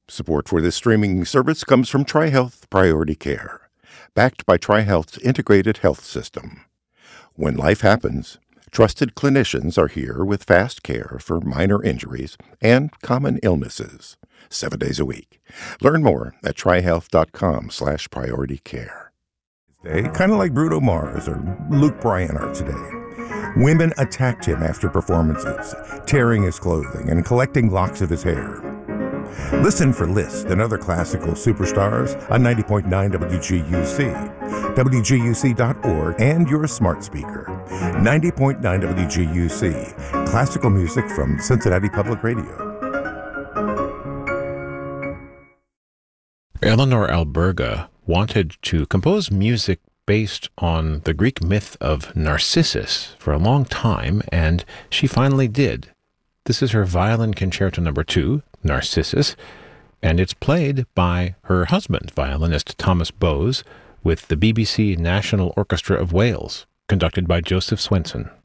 Support for this streaming service comes from TriHealth Priority Care, backed by TriHealth's integrated health system. When life happens, trusted clinicians are here with fast care for minor injuries and common illnesses, 7 days a week. Learn more at trihealth.com/prioritycare. Kind of like Bruno Mars or Luke Bryan are today. Women attacked him after performances, tearing his clothing and collecting locks of his hair. Listen for Liszt and other classical superstars on 90.9 WGUC, WGUC.org, and your smart speaker. 90.9 WGUC, classical music from Cincinnati Public Radio. Eleanor Alberga wanted to compose music based on the Greek myth of Narcissus for a long time, and she finally did. This is her Violin Concerto No. 2, Narcissus, and it's played by her husband, violinist Thomas Bowes, with the BBC National Orchestra of Wales, conducted by Joseph Swenson.